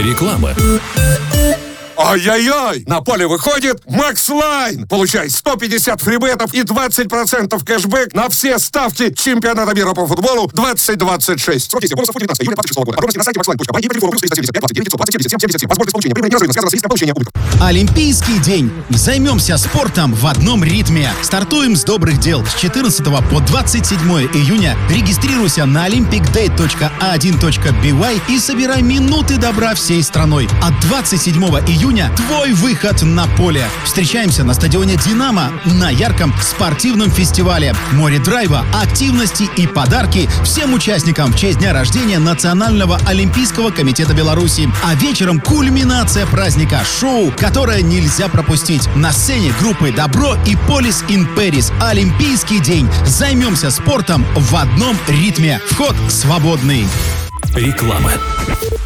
Реклама. Ай-яй-яй! На поле выходит Макс Лайн! Получай 150 фрибетов и 20% кэшбэк на все ставки чемпионата мира по футболу 2026. Срок действия бонусов 19 июля 26 года. Подробности на сайте maxline.by и по телефону +375 29 920 77 77. Возможность получения премии неразрывно связана с риском получения убытков. Олимпийский день. Займемся спортом в одном ритме. Стартуем с добрых дел. С 14 по 27 июня регистрируйся на olympicday.a1.by и собирай минуты добра всей страной. От 27 июня твой выход на поле. Встречаемся на стадионе «Динамо» на ярком спортивном фестивале. Море драйва, активности и подарки всем участникам в честь дня рождения Национального олимпийского комитета Беларуси. А вечером кульминация праздника — шоу, которое нельзя пропустить. На сцене группы «Добро» и «Полис ин Пэрис». Олимпийский день. Займемся спортом в одном ритме. Вход свободный. Реклама.